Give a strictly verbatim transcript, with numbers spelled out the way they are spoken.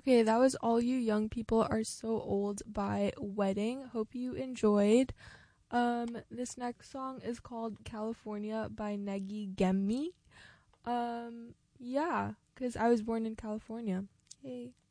Okay, that was All You Young People Are So Old by Wedding. Hope you enjoyed. Um, this next song is called California by Negi Gemmi. Um, yeah, because I was born in California. Hey.